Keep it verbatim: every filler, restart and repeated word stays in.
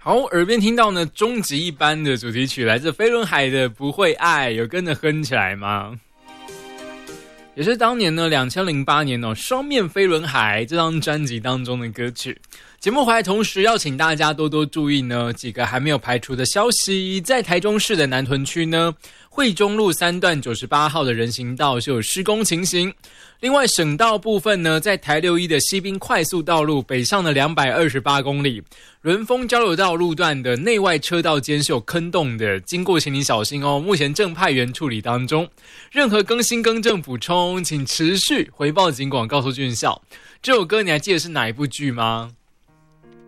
好，耳边听到呢终极一班的主题曲，来自飞轮海的《不会爱》，有跟着哼起来吗？也是当年呢二零零八年哦双面飞轮海这张专辑当中的歌曲。节目回来同时要请大家多多注意呢几个还没有排除的消息。在台中市的南屯区呢，惠中路三段九十八号的人行道是有施工情形。另外省道部分呢，在台六一的西滨快速道路北上的两百二十八公里，伦丰交流道路段的内外车道间是有坑洞的，经过请你小心哦，目前正派员处理当中。任何更新更正补充请持续回报警广告诉军校。这首歌你还记得是哪一部剧吗？